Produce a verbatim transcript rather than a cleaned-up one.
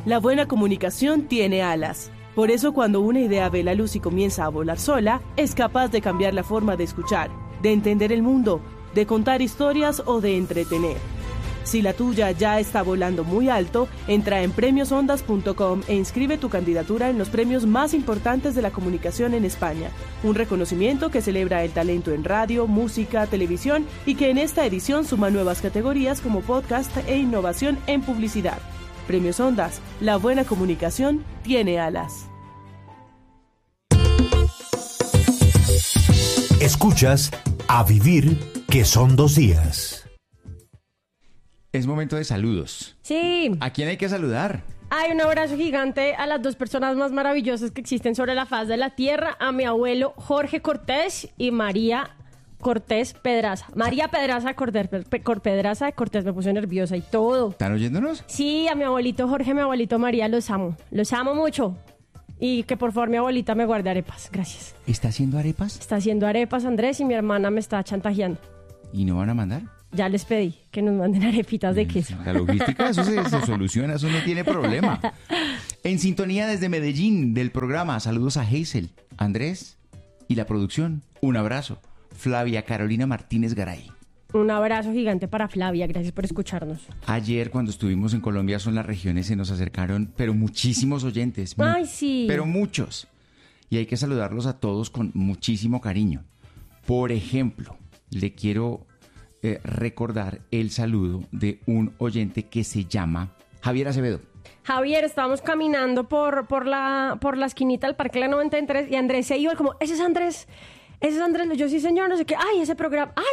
La buena comunicación tiene alas. Por eso cuando una idea ve la luz y comienza a volar sola, es capaz de cambiar la forma de escuchar, de entender el mundo, de contar historias o de entretener. Si la tuya ya está volando muy alto, entra en premios ondas punto com e inscribe tu candidatura en los premios más importantes de la comunicación en España. Un reconocimiento que celebra el talento en radio, música, televisión y que en esta edición suma nuevas categorías como podcast e innovación en publicidad. Premios Ondas, la buena comunicación tiene alas. Escuchas A Vivir, que son dos días. Es momento de saludos. Sí. ¿A quién hay que saludar? Hay un abrazo gigante a las dos personas más maravillosas que existen sobre la faz de la tierra, a mi abuelo Jorge Cortés y María Cortés Pedraza. María Pedraza Cortés, Pedraza Cortés, me puse nerviosa y todo. ¿Están oyéndonos? Sí, a mi abuelito Jorge, a mi abuelito María, los amo. Los amo mucho. Y que por favor mi abuelita me guarde arepas. Gracias. ¿Está haciendo arepas? Está haciendo arepas, Andrés, y mi hermana me está chantajeando. ¿Y no van a mandar? Ya les pedí que nos manden arepitas de queso. La logística, eso se, se soluciona, eso no tiene problema. En sintonía desde Medellín del programa, saludos a Hazel, Andrés y la producción. Un abrazo. Flavia Carolina Martínez Garay. Un abrazo gigante para Flavia, gracias por escucharnos. Ayer cuando estuvimos en Colombia Son las Regiones se nos acercaron, pero muchísimos oyentes. Ay, mu- sí. Pero muchos. Y hay que saludarlos a todos con muchísimo cariño. Por ejemplo, le quiero eh, recordar el saludo de un oyente que se llama Javier Acevedo. Javier, estábamos caminando por, por, la, por la esquinita del Parque La noventa y tres y Andrés se iba como, ese es Andrés, ese es Andrés. Yo sí, señor, no sé qué. Ay, ese programa, ay,